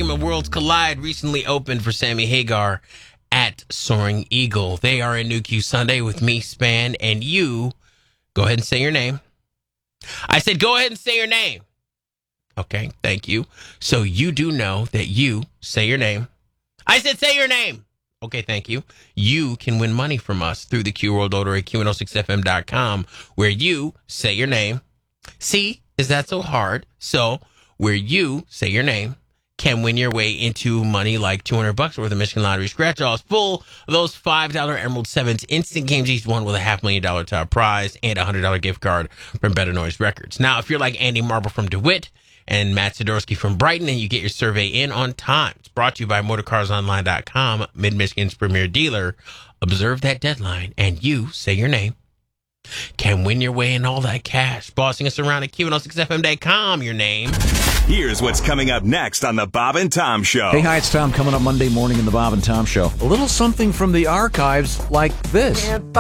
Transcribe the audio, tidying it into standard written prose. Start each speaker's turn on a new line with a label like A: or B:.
A: Argument Worlds Collide recently opened for Sammy Hagar at Soaring Eagle. They are in New Q Sunday with me, Span, and you. Go ahead and say your name. I said go ahead and say your name. Okay, thank you. So you do know that you say your name. I said say your name. Okay, thank you. You can win money from us through the Q World Order at Q106FM.com, where you say your name. See, is that so hard? So, where you say your name can win your way into money like $200 worth of Michigan Lottery scratch-offs, full of those $5 Emerald 7s, instant games, each one with a $500,000 top prize and a $100 gift card from Better Noise Records. Now, if you're like Andy Marble from DeWitt and Matt Sidorsky from Brighton, and you get your survey in on time. It's brought to you by MotorCarsOnline.com, Mid-Michigan's premier dealer. Observe that deadline, and you say your name. Can win your way in all that cash. Bossing us around at Q106FM.com, your name.
B: Here's what's coming up next on the Bob and Tom Show.
C: Hey, hi, it's Tom coming up Monday morning in the Bob and Tom Show. A little something from the archives like this.
D: If